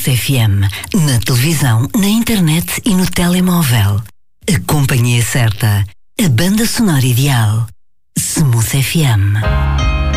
Smooth FM, na televisão, na internet e no telemóvel. A companhia certa, a banda sonora ideal. Smooth FM.